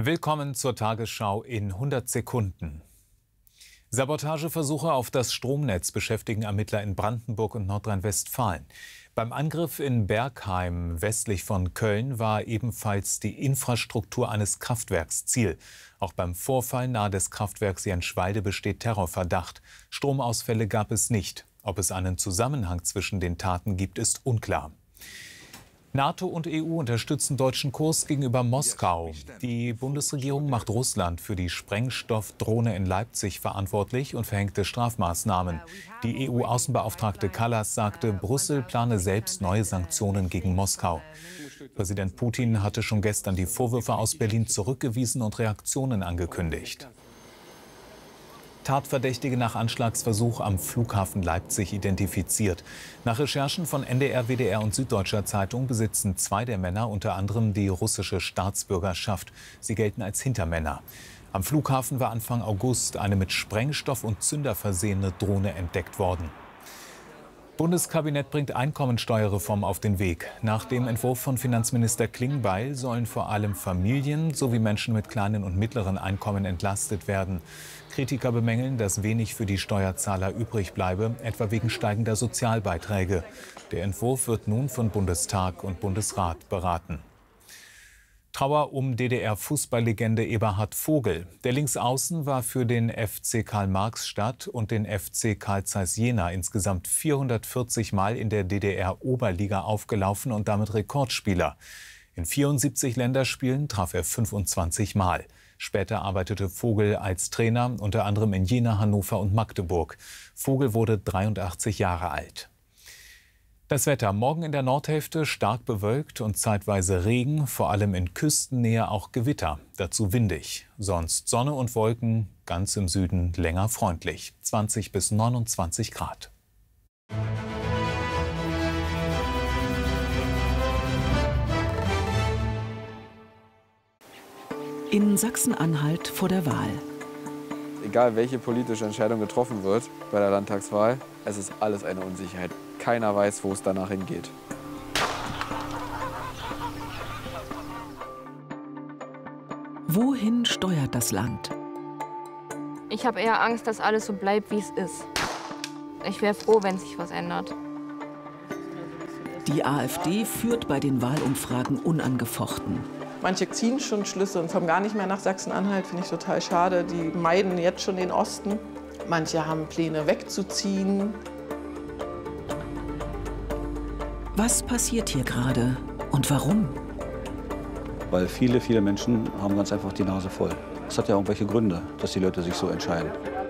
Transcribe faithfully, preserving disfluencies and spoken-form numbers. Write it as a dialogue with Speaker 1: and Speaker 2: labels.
Speaker 1: Willkommen zur Tagesschau in hundert Sekunden. Sabotageversuche auf das Stromnetz beschäftigen Ermittler in Brandenburg und Nordrhein-Westfalen. Beim Angriff in Bergheim westlich von Köln war ebenfalls die Infrastruktur eines Kraftwerks Ziel. Auch beim Vorfall nahe des Kraftwerks Jenschwalde besteht Terrorverdacht. Stromausfälle gab es nicht. Ob es einen Zusammenhang zwischen den Taten gibt, ist unklar. NATO und E U unterstützen deutschen Kurs gegenüber Moskau. Die Bundesregierung macht Russland für die Sprengstoffdrohne in Leipzig verantwortlich und verhängte Strafmaßnahmen. Die E U-Außenbeauftragte Kallas sagte, Brüssel plane selbst neue Sanktionen gegen Moskau. Präsident Putin hatte schon gestern die Vorwürfe aus Berlin zurückgewiesen und Reaktionen angekündigt. Tatverdächtige nach Anschlagsversuch am Flughafen Leipzig identifiziert. Nach Recherchen von N D R, W D R und Süddeutscher Zeitung besitzen zwei der Männer unter anderem die russische Staatsbürgerschaft. Sie gelten als Hintermänner. Am Flughafen war Anfang August eine mit Sprengstoff und Zünder versehene Drohne entdeckt worden. Bundeskabinett bringt Einkommensteuerreform auf den Weg. Nach dem Entwurf von Finanzminister Klingbeil sollen vor allem Familien sowie Menschen mit kleinen und mittleren Einkommen entlastet werden. Kritiker bemängeln, dass wenig für die Steuerzahler übrig bleibe, etwa wegen steigender Sozialbeiträge. Der Entwurf wird nun von Bundestag und Bundesrat beraten. Trauer um D D R-Fußballlegende Eberhard Vogel. Der Linksaußen war für den F C Karl-Marx-Stadt und den F C Carl Zeiss Jena insgesamt vierhundertvierzig Mal in der D D R-Oberliga aufgelaufen und damit Rekordspieler. In vierundsiebzig Länderspielen traf er fünfundzwanzig Mal. Später arbeitete Vogel als Trainer, unter anderem in Jena, Hannover und Magdeburg. Vogel wurde dreiundachtzig Jahre alt. Das Wetter: Morgen in der Nordhälfte stark bewölkt und zeitweise Regen, vor allem in Küstennähe auch Gewitter, dazu windig. Sonst Sonne und Wolken, ganz im Süden länger freundlich, zwanzig bis neunundzwanzig Grad.
Speaker 2: In Sachsen-Anhalt vor der Wahl.
Speaker 3: Egal welche politische Entscheidung getroffen wird bei der Landtagswahl, es ist alles eine Unsicherheit. Keiner weiß, wo es danach hingeht.
Speaker 2: Wohin steuert das Land?
Speaker 4: Ich habe eher Angst, dass alles so bleibt, wie es ist. Ich wäre froh, wenn sich was ändert.
Speaker 2: Die AfD führt bei den Wahlumfragen unangefochten.
Speaker 5: Manche ziehen schon Schlüsse und kommen gar nicht mehr nach Sachsen-Anhalt, finde ich total schade. Die meiden jetzt schon den Osten. Manche haben Pläne wegzuziehen.
Speaker 2: Was passiert hier gerade und warum?
Speaker 6: Weil viele, viele Menschen haben ganz einfach die Nase voll. Es hat ja irgendwelche Gründe, dass die Leute sich so entscheiden.